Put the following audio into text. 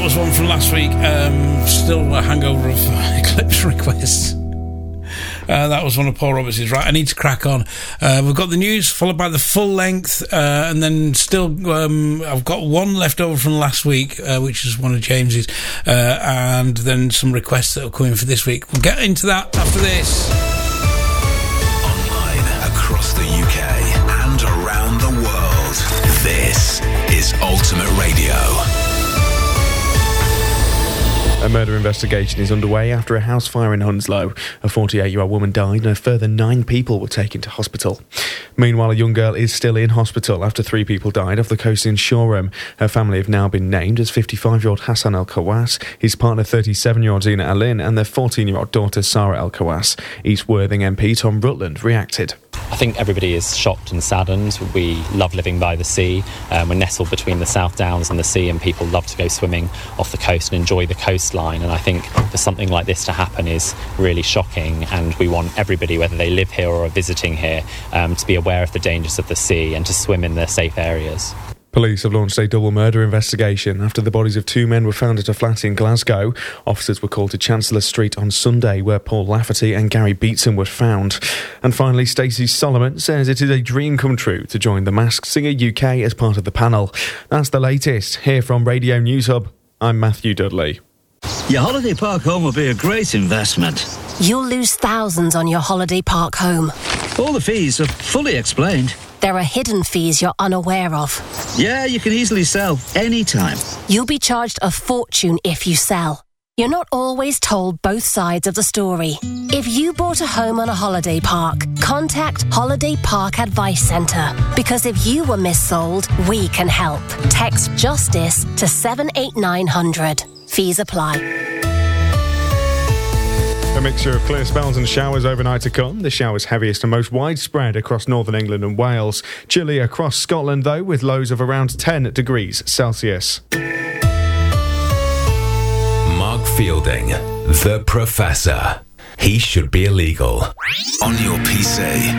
was one from last week. Still a hangover of Eclipse requests. That was one of Paul Roberts'. Right, I need to crack on. We've got the news, followed by the full length, and then still I've got one left over from last week, which is one of James's, and then some requests that are coming for this week. We'll get into that after this. Online across the UK and around the world, this is Ultimate Radio. A murder investigation is underway after a house fire in Hounslow. A 48-year-old woman died and a further 9 people were taken to hospital. Meanwhile, a young girl is still in hospital after 3 people died off the coast in Shoreham. Her family have now been named as 55-year-old Hassan El Khawass, his partner 37-year-old Zina Alin and their 14-year-old daughter Sarah El Khawass. East Worthing MP Tom Rutland reacted. I think everybody is shocked and saddened. We love living by the sea. We're nestled between the South Downs and the sea, and people love to go swimming off the coast and enjoy the coastline. And I think for something like this to happen is really shocking, and we want everybody, whether they live here or are visiting here, to be aware of the dangers of the sea and to swim in the safe areas. Police have launched a double murder investigation after the bodies of 2 men were found at a flat in Glasgow. Officers were called to Chancellor Street on Sunday, where Paul Lafferty and Gary Beatson were found. And finally, Stacey Solomon says it is a dream come true to join The Masked Singer UK as part of the panel. That's the latest. Here from Radio News Hub, I'm Matthew Dudley. Your holiday park home will be a great investment. You'll lose thousands on your holiday park home. All the fees are fully explained. There are hidden fees you're unaware of. Yeah, you can easily sell anytime. You'll be charged a fortune if you sell. You're not always told both sides of the story. If you bought a home on a holiday park, contact Holiday Park Advice Centre. Because if you were missold, we can help. Text JUSTICE to 78900. Fees apply. A mixture of clear spells and showers overnight to come. The showers heaviest and most widespread across northern England and Wales. Chilly across Scotland, though, with lows of around 10 degrees Celsius. Mark Fielding, the Professor. He should be illegal. On your PC,